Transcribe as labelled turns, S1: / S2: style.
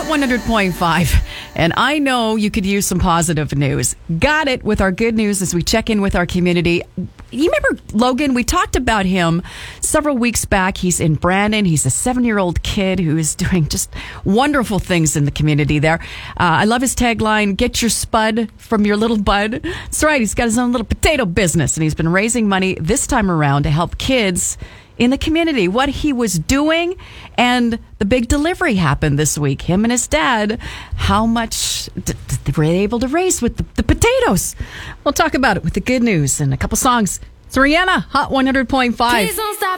S1: 100.5. And I know you could use some positive news. Got it with our good news as we check in with our community. You remember Logan? We talked about him several weeks back. He's in Brandon. He's a 7-year-old kid who is doing just wonderful things in the community there. I love his tagline, get your spud from your little bud. That's right. He's got his own little potato business, and he's been raising money this time around to help kids in the community. What he was doing, and the big delivery happened this week. Him and his dad, how much were they able to raise with the potatoes? We'll talk about it with the good news and a couple songs. It's Rihanna, Hot 100.5.
S2: Please don't stop.